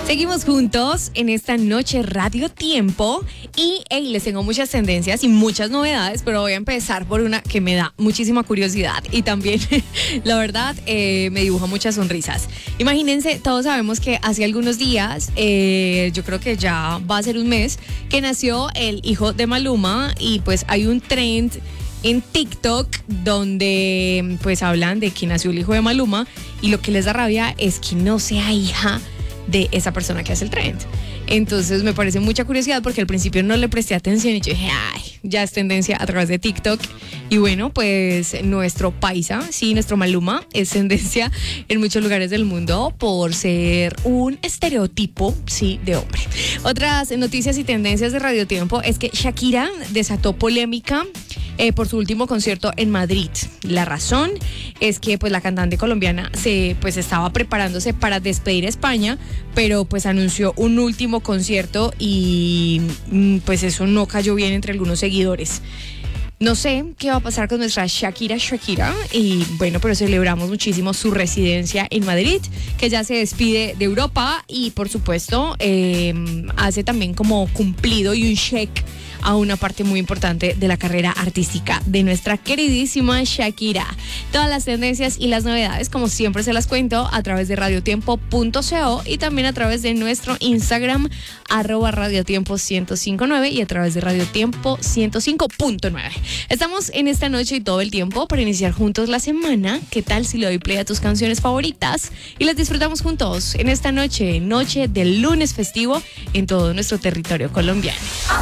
Seguimos juntos en esta noche Radio Tiempo y les tengo muchas tendencias y muchas novedades, pero voy a empezar por una que me da muchísima curiosidad y también, la verdad, me dibuja muchas sonrisas. Imagínense, todos sabemos que hace algunos días, yo creo que ya va a ser un mes, que nació el hijo de Maluma y pues hay un trend en TikTok donde pues hablan de que nació el hijo de Maluma y lo que les da rabia es que no sea hija de esa persona que hace el trend. Entonces me parece mucha curiosidad porque al principio no le presté atención y yo dije, ay, ya es tendencia a través de TikTok. Y bueno, pues nuestro paisa, sí, nuestro Maluma es tendencia en muchos lugares del mundo por ser un estereotipo, sí, de hombre. Otras noticias y tendencias de Radio Tiempo es que Shakira desató polémica por su último concierto en Madrid. La razón es que pues la cantante colombiana estaba preparándose para despedir a España, pero pues anunció un último concierto y pues eso no cayó bien entre algunos seguidores. No sé qué va a pasar con nuestra Shakira, y bueno, pero celebramos muchísimo su residencia en Madrid, que ya se despide de Europa y por supuesto hace también como cumplido y un check a una parte muy importante de la carrera artística de nuestra queridísima Shakira. Todas las tendencias y las novedades, como siempre se las cuento, a través de radiotiempo.co y también a través de nuestro Instagram, @radiotiempo1059 y a través de radiotiempo 105.9. Estamos en esta noche y todo el tiempo para iniciar juntos la semana. ¿Qué tal si le doy play a tus canciones favoritas y las disfrutamos juntos en esta noche del lunes festivo en todo nuestro territorio colombiano?